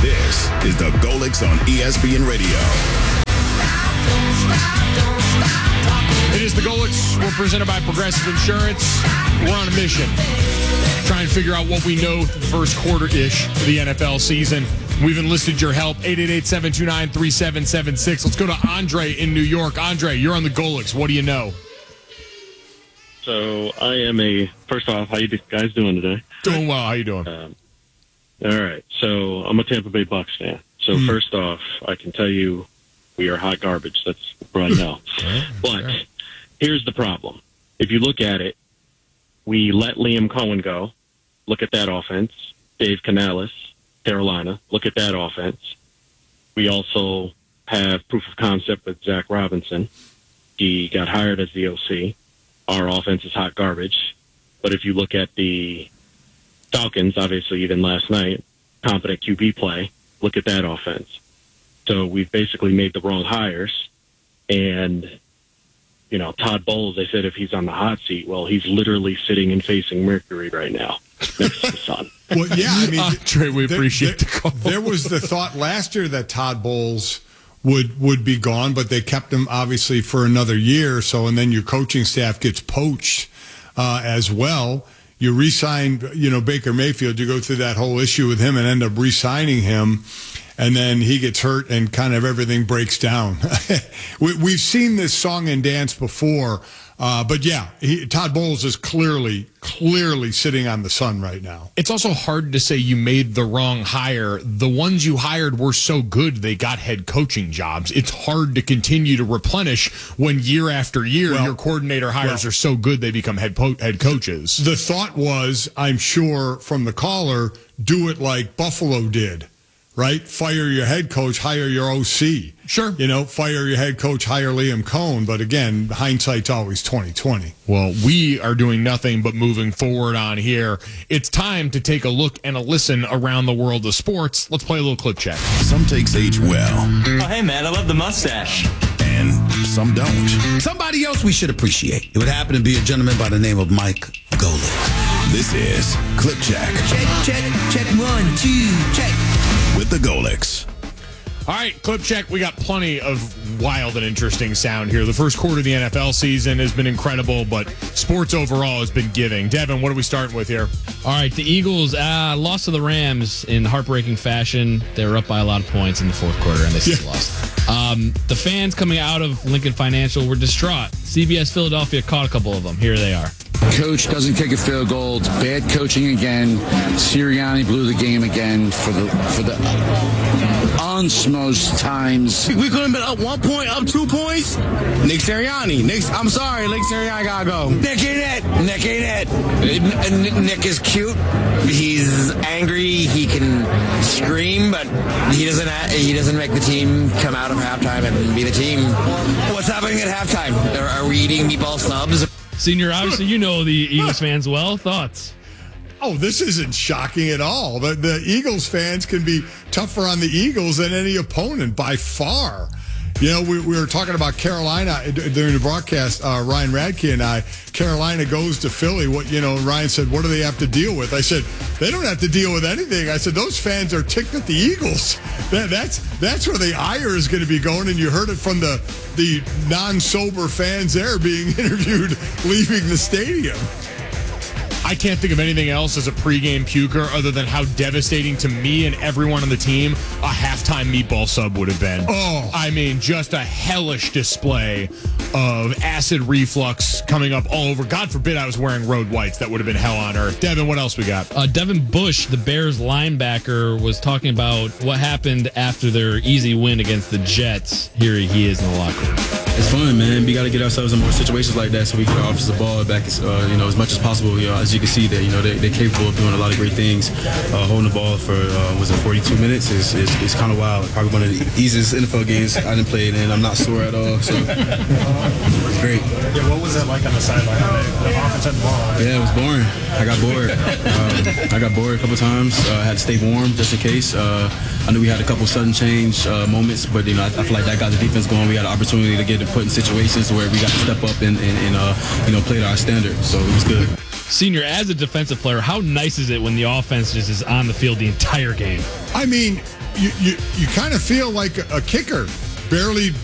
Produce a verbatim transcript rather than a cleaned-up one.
This is the Golics on E S P N Radio. It is the Golics. We're presented by Progressive Insurance. We're on a mission. Trying to figure out what we know through the first quarter-ish of the N F L season. We've enlisted your help. eight eight eight, seven two nine, three seven seven six. Let's go to Andre in New York. Andre, you're on the Golics. What do you know? So I am a, first off, how you guys doing today? Doing well. How you doing? Um, all right. So I'm a Tampa Bay Bucs fan. So mm. first off, I can tell you we are hot garbage. That's right now. But sure. Here's the problem. If you look at it, we let Liam Cohen go. Look at that offense. Dave Canales, Carolina. Look at that offense. We also have proof of concept with Zach Robinson. He got hired as the O C. Our offense is hot garbage. But if you look at the Falcons, obviously even last night, competent Q B play, look at that offense. So we've basically made the wrong hires. And, you know, Todd Bowles, they said if he's on the hot seat, well, he's literally sitting and facing Mercury right now next to the sun. Well, yeah, I mean, uh, Trey, we appreciate there, the call. There was the thought last year that Todd Bowles would would be gone, but they kept him obviously for another year or so, and then your coaching staff gets poached uh, as well. You re-sign, you know, Baker Mayfield. You go through that whole issue with him and end up re-signing him, and then he gets hurt and kind of everything breaks down. we, we've seen this song and dance before. Uh, but, yeah, he, Todd Bowles is clearly, clearly sitting on the sun right now. It's also hard to say you made the wrong hire. The ones you hired were so good they got head coaching jobs. It's hard to continue to replenish when year after year well, your coordinator hires well, are so good they become head, po- head coaches. The thought was, I'm sure, from the caller, do it like Buffalo did. Right? Fire your head coach, hire your O C. Sure. You know, fire your head coach, hire Liam Cohen. But again, hindsight's always twenty twenty. Well, we are doing nothing but moving forward on here. It's time to take a look and a listen around the world of sports. Let's play a little clip check. Some takes age well. Oh, hey, man, I love the mustache. And some don't. Somebody else we should appreciate. It would happen to be a gentleman by the name of Mike Golic. This is Clip Check. Check, check, check, one, two, check. With the Golics. All right, Clip Check. We got plenty of wild and interesting sound here. The first quarter of the N F L season has been incredible, but sports overall has been giving. Devin, what are we starting with here? All right, the Eagles uh, lost to the Rams in heartbreaking fashion. They were up by a lot of points in the fourth quarter, and they still yeah. lost. Um, the fans coming out of Lincoln Financial were distraught. C B S Philadelphia caught a couple of them. Here they are. Coach doesn't kick a field goal. It's bad coaching again. Sirianni blew the game again for the for the unsmost times. We couldn't been up one point, up two points. Nick Sirianni. Nick, I'm sorry, Nick Sirianni gotta go. Nick ain't it. Nick ain't it. Nick is cute. He's angry. He can scream, but he doesn't. He doesn't make the team come out of halftime and be the team. What's happening at halftime? Are, are we eating meatball subs? Senior, obviously you know the Eagles fans well. Thoughts? Oh, this isn't shocking at all. The, the Eagles fans can be tougher on the Eagles than any opponent by far. You know, we, we were talking about Carolina during the broadcast, uh, Ryan Radke and I. Carolina goes to Philly. What you know, Ryan said, what do they have to deal with? I said, they don't have to deal with anything. I said, those fans are ticked at the Eagles. That, that's that's where the ire is going to be going. And you heard it from the, the non-sober fans there being interviewed leaving the stadium. I can't think of anything else as a pregame puker other than how devastating to me and everyone on the team a halftime meatball sub would have been. Oh. I mean, just a hellish display of acid reflux coming up all over. God forbid I was wearing road whites. That would have been hell on earth. Devin, what else we got? Uh, Devin Bush, the Bears linebacker, was talking about what happened after their easy win against the Jets. Here he is in the locker room. It's fun, man. We got to get ourselves in more situations like that so we can offense the ball back, as, uh, you know, as much as possible. You know, as you can see, that you know they, they're capable of doing a lot of great things. Uh, holding the ball for uh, was it forty-two minutes is is, is kind of wild. Probably one of the easiest N F L games I didn't play it in. I'm not sore at all, so it's great. Yeah, what was that like on the sideline? The offense had the ball. Yeah, it was boring. I got bored. um, I got bored a couple times. Uh, I had to stay warm just in case. Uh, I know we had a couple sudden change uh, moments, but you know I, I feel like that got the defense going. We had an opportunity to get it put in situations where we got to step up and, and, and uh, you know play to our standard. So it was good. Senior, as a defensive player, how nice is it when the offense just is on the field the entire game? I mean, you you, you kind of feel like a kicker barely